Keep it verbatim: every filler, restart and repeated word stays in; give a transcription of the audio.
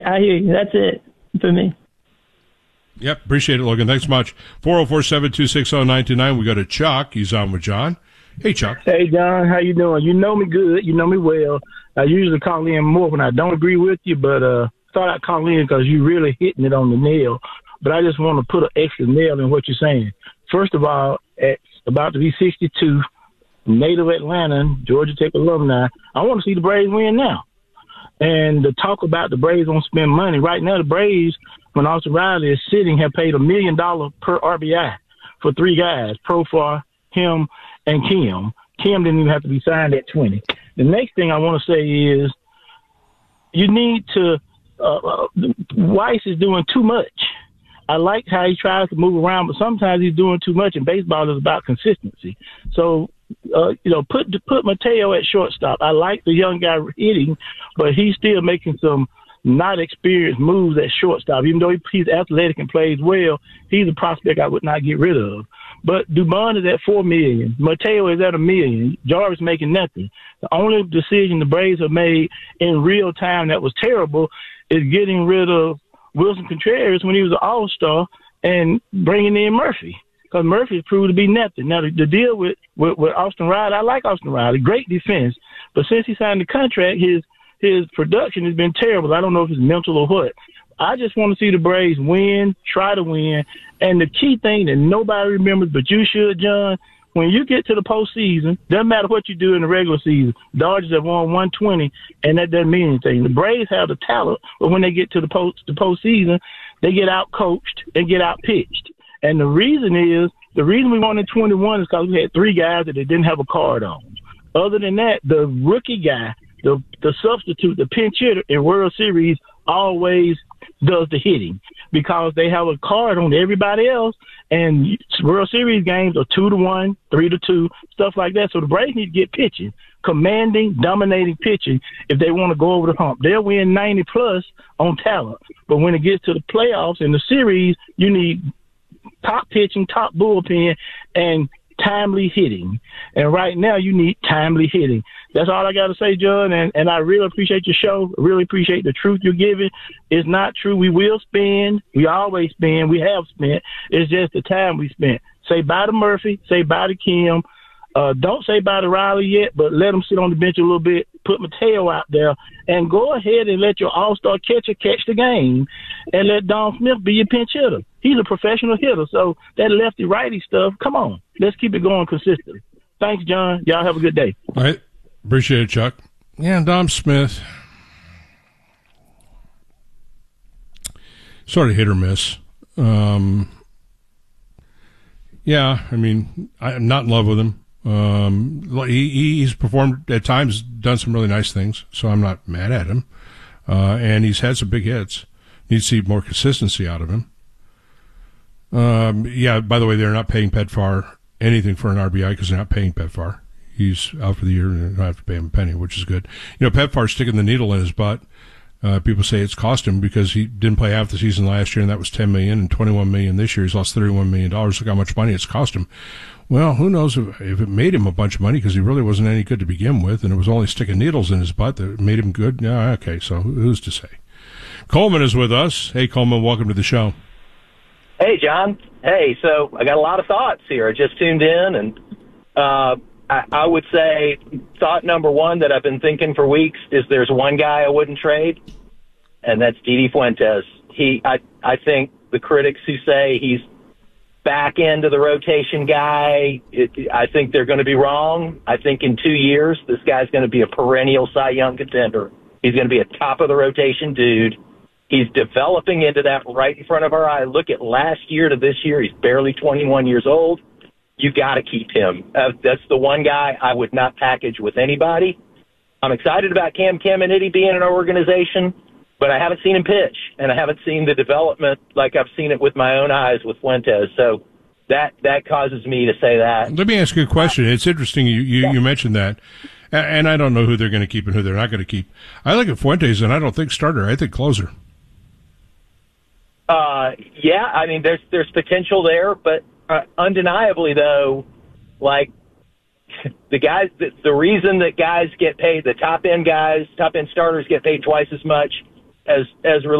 I hear you. That's it for me. Yep, appreciate it, Logan. Thanks much. four oh four, seven two six, oh nine two nine. We go to Chuck. He's on with John. Hey, Chuck. Hey, John. How you doing? You know me good. You know me well. I usually call in more when I don't agree with you, but uh, thought I'd call in because you really hitting it on the nail. But I just want to put an extra nail in what you're saying. First of all, at about to be sixty-two, native Atlantan, Georgia Tech alumni, I want to see the Braves win now. And the talk about the Braves won't spend money. Right now, the Braves, when Austin Riley is sitting, have paid a million dollars per R B I for three guys, Profar, him, and Kim. Kim didn't even have to be signed at twenty. The next thing I want to say is you need to uh, uh, – Weiss is doing too much. I like how he tries to move around, but sometimes he's doing too much, and baseball is about consistency. So, uh, you know, put put Mateo at shortstop. I like the young guy hitting, but he's still making some not experienced moves at shortstop. Even though he's athletic and plays well, he's a prospect I would not get rid of. But Dubon is at four million. Mateo is at a million. Jarvis making nothing. The only decision the Braves have made in real time that was terrible is getting rid of Wilson Contreras when he was an all-star and bringing in Murphy, because Murphy's proved to be nothing. Now, the, the deal with, with, with Austin Riley, I like Austin Riley, great defense, but since he signed the contract, his his production has been terrible. I don't know if it's mental or what. I just want to see the Braves win, try to win, and the key thing that nobody remembers but you should, John, when you get to the postseason, doesn't matter what you do in the regular season, Dodgers have won one twenty, and that doesn't mean anything. The Braves have the talent, but when they get to the post the postseason, they get out-coached and get out-pitched. And the reason is, the reason we won in twenty-one is because we had three guys that they didn't have a card on. Other than that, the rookie guy, the the substitute, the pinch hitter in World Series always does the hitting because they have a card on everybody else, and World Series games are two to one, three to two, stuff like that. So the Braves need to get pitching, commanding, dominating pitching if they want to go over the hump. They'll win ninety plus on talent, but when it gets to the playoffs and the series, you need top pitching, top bullpen, and timely hitting. And right now you need timely hitting. That's all I got to say, John, and, and I really appreciate your show. I really appreciate the truth you're giving. It's not true. We will spend. We always spend. We have spent. It's just the time we spent. Say bye to Murphy. Say bye to Kim. Uh, don't say bye to Riley yet, but let him sit on the bench a little bit. Put Mateo out there, and go ahead and let your all-star catcher catch the game, and let Don Smith be your pinch hitter. He's a professional hitter, so that lefty-righty stuff, come on. Let's keep it going consistently. Thanks, John. Y'all have a good day. All right. Appreciate it, Chuck. Yeah, Dom Smith. Sort of hit or miss. Um, yeah, I mean, I'm not in love with him. Um, he, he's performed at times, done some really nice things, so I'm not mad at him. Uh, and he's had some big hits. Need to see more consistency out of him. Um, yeah, by the way, they're not paying Petfar anything for an R B I because they're not paying Petfar. He's out for the year and don't have to pay him a penny, which is good. You know, Petfar's sticking the needle in his butt. Uh, people say it's cost him because he didn't play half the season last year, and that was ten million dollars and twenty-one million dollars this year. He's lost thirty-one million dollars. Look how much money it's cost him. Well, who knows if, if it made him a bunch of money because he really wasn't any good to begin with, and it was only sticking needles in his butt that made him good. Yeah, okay, so who's to say? Coleman is with us. Hey, Coleman, welcome to the show. Hey, John. Hey, so I got a lot of thoughts here. I just tuned in, and uh, I, I would say thought number one that I've been thinking for weeks is there's one guy I wouldn't trade, and that's Didi Fuentes. He, I, I think the critics who say he's back end of the rotation guy, it, I think they're going to be wrong. I think in two years, this guy's going to be a perennial Cy Young contender. He's going to be a top of the rotation dude. He's developing into that right in front of our eye. Look at last year to this year. He's barely twenty-one years old. You got to keep him. Uh, that's the one guy I would not package with anybody. I'm excited about Cam Caminiti being in our organization, but I haven't seen him pitch, and I haven't seen the development like I've seen it with my own eyes with Fuentes. So that that causes me to say that. Let me ask you a question. It's interesting you, you, yeah. you mentioned that, and I don't know who they're going to keep and who they're not going to keep. I look at Fuentes, and I don't think starter. I think closer. Uh, yeah, I mean, there's there's potential there, but uh, undeniably, though, like the guys, the, the reason that guys get paid, the top end guys, top end starters get paid twice as much as as